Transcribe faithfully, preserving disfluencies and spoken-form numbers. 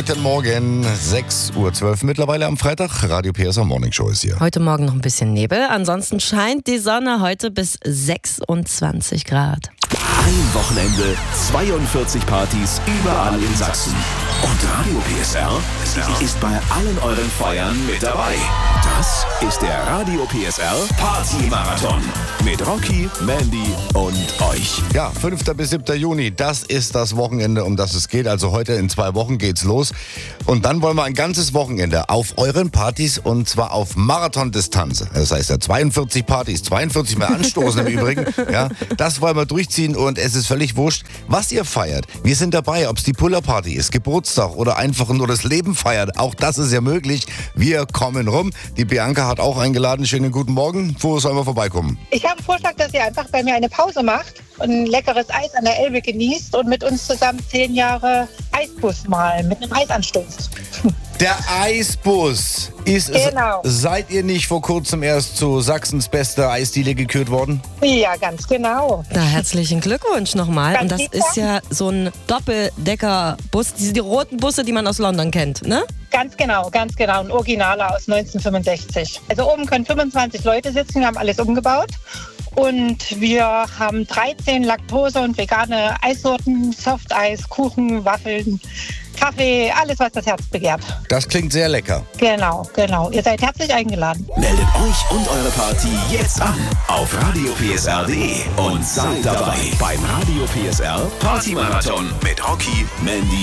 Guten Morgen, sechs Uhr zwölf mittlerweile am Freitag. Radio P S R Morning Show ist hier. Heute Morgen noch ein bisschen Nebel, ansonsten scheint die Sonne heute bis sechsundzwanzig Grad. Ein Wochenende, zweiundvierzig Partys überall in Sachsen. Und Radio P S R ist bei allen euren Feiern mit dabei. Das ist der Radio P S R Party-Marathon mit Rocky, Mandy und euch. Ja, fünfter bis siebter Juni, das ist das Wochenende, um das es geht. Also heute in zwei Wochen geht's los. Und dann wollen wir ein ganzes Wochenende auf euren Partys und zwar auf Marathondistanz. Das heißt ja zweiundvierzig Partys, zweiundvierzig mehr anstoßen im Übrigen. Ja, das wollen wir durchziehen und es ist völlig wurscht, was ihr feiert. Wir sind dabei, ob es die Puller-Party ist, Geburtstag oder einfach nur das Leben feiert. Auch das ist ja möglich. Wir kommen rum. Die Bianca hat auch eingeladen. Schönen guten Morgen. Wo sollen wir vorbeikommen? Ich habe einen Vorschlag, dass ihr einfach bei mir eine Pause macht und ein leckeres Eis an der Elbe genießt und mit uns zusammen zehn Jahre Eisbus malen mit einem Eisanstoß. Der Eisbus ist Genau. es. Seid ihr nicht vor kurzem erst zu Sachsens bester Eisdiele gekürt worden? Ja, ganz genau. Na, herzlichen Glückwunsch nochmal. Ganz Und das lieb ist ja so ein Doppeldeckerbus, diese die roten Busse, die man aus London kennt, ne? Ganz genau, ganz genau. Ein Originaler aus neunzehnhundertfünfundsechzig. Also oben können fünfundzwanzig Leute sitzen, wir haben alles umgebaut. Und wir haben dreizehn Laktose- und vegane Eissorten, Softeis, Kuchen, Waffeln, Kaffee, alles, was das Herz begehrt. Das klingt sehr lecker. Genau, genau. Ihr seid herzlich eingeladen. Meldet euch und eure Party jetzt an auf radio p s r punkt d e und seid dabei beim Radio P S R Party-Marathon mit Rocky, Mandy